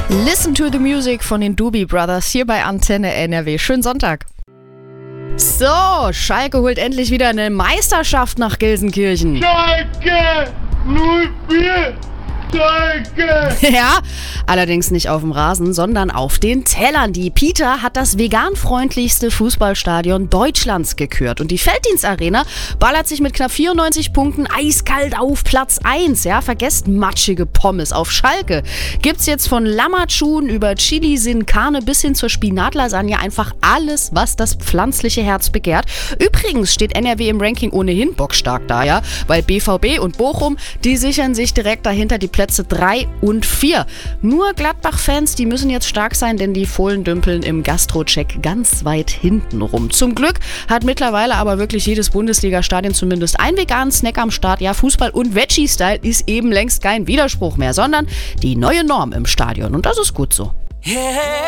Listen to the Music von den Doobie Brothers hier bei Antenne NRW. Schönen Sonntag. So, Schalke holt endlich wieder eine Meisterschaft nach Gelsenkirchen. Schalke 04! Schalke! Ja, allerdings nicht auf dem Rasen, sondern auf den Tellern. Die Pita hat das veganfreundlichste Fußballstadion Deutschlands gekürt. Und die Felddienstarena ballert sich mit knapp 94 Punkten eiskalt auf Platz 1. Ja, vergesst matschige Pommes. Auf Schalke gibt's jetzt von Lammertschuhen über Chili Sin Carne bis hin zur Spinatlasagne einfach alles, was das pflanzliche Herz begehrt. Übrigens steht NRW im Ranking ohnehin bockstark da, ja, weil BVB und Bochum, die sichern sich direkt dahinter die Plätze 3 und 4. Nur Gladbach-Fans, die müssen jetzt stark sein, denn die Fohlen dümpeln im Gastro-Check ganz weit hinten rum. Zum Glück hat mittlerweile aber wirklich jedes Bundesliga-Stadion zumindest einen veganen Snack am Start. Ja, Fußball und Veggie-Style ist eben längst kein Widerspruch mehr, sondern die neue Norm im Stadion. Und das ist gut so.